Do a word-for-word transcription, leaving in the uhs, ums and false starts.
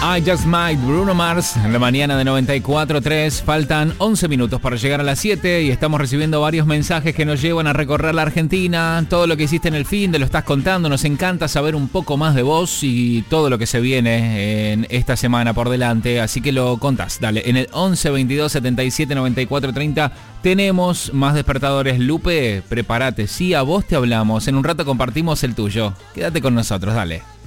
I Just Might, Bruno Mars, en la mañana de noventa y cuatro punto tres. Faltan once minutos para llegar a las siete y estamos recibiendo varios mensajes que nos llevan a recorrer la Argentina. Todo lo que hiciste en el fin de lo estás contando. Nos encanta saber un poco más de vos y todo lo que se viene en esta semana por delante. Así que lo contás, dale. En el once veintidós setenta y siete noventa y cuatro treinta tenemos más despertadores. Lupe, prepárate. Sí, a vos te hablamos. En un rato compartimos el tuyo. Quédate con nosotros, dale.